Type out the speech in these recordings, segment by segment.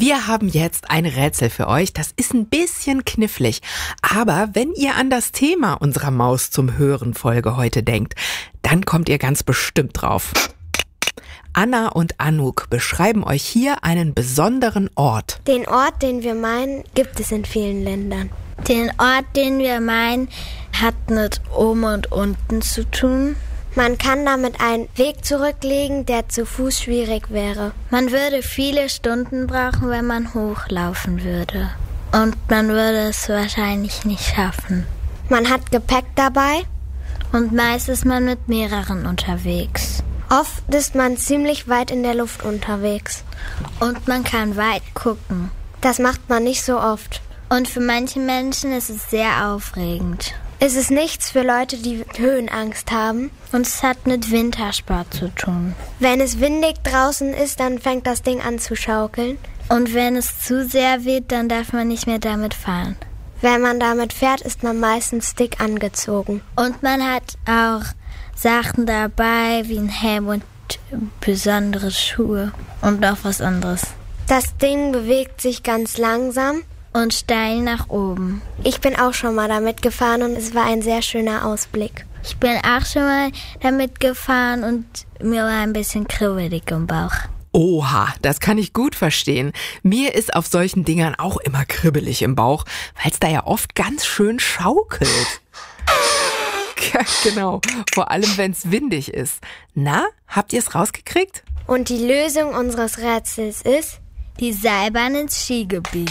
Wir haben jetzt ein Rätsel für euch. Das ist ein bisschen knifflig. Aber wenn ihr an das Thema unserer Maus zum Hören-Folge heute denkt, dann kommt ihr ganz bestimmt drauf. Anna und Anouk beschreiben euch hier einen besonderen Ort. Den Ort, den wir meinen, gibt es in vielen Ländern. Den Ort, den wir meinen, hat mit oben und unten zu tun. Man kann damit einen Weg zurücklegen, der zu Fuß schwierig wäre. Man würde viele Stunden brauchen, wenn man hochlaufen würde. Und man würde es wahrscheinlich nicht schaffen. Man hat Gepäck dabei. Und meist ist man mit mehreren unterwegs. Oft ist man ziemlich weit in der Luft unterwegs. Und man kann weit gucken. Das macht man nicht so oft. Und für manche Menschen ist es sehr aufregend. Es ist nichts für Leute, die Höhenangst haben. Und es hat mit Wintersport zu tun. Wenn es windig draußen ist, dann fängt das Ding an zu schaukeln. Und wenn es zu sehr weht, dann darf man nicht mehr damit fahren. Wenn man damit fährt, ist man meistens dick angezogen. Und man hat auch Sachen dabei, wie ein Helm und besondere Schuhe und noch was anderes. Das Ding bewegt sich ganz langsam und steil nach oben. Ich bin auch schon mal damit gefahren und es war ein sehr schöner Ausblick. Ich bin auch schon mal damit gefahren und mir war ein bisschen kribbelig im Bauch. Oha, das kann ich gut verstehen. Mir ist auf solchen Dingern auch immer kribbelig im Bauch, weil es da ja oft ganz schön schaukelt. Ja, genau. Vor allem, wenn es windig ist. Na, habt ihr es rausgekriegt? Und die Lösung unseres Rätsels ist die Seilbahn ins Skigebiet.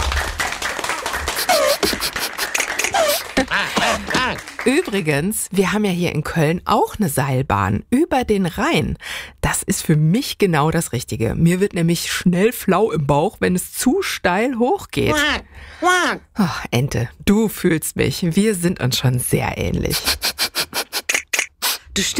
Übrigens, wir haben ja hier in Köln auch eine Seilbahn über den Rhein. Das ist für mich genau das Richtige. Mir wird nämlich schnell flau im Bauch, wenn es zu steil hochgeht. Oh, Ente, du fühlst mich. Wir sind uns schon sehr ähnlich.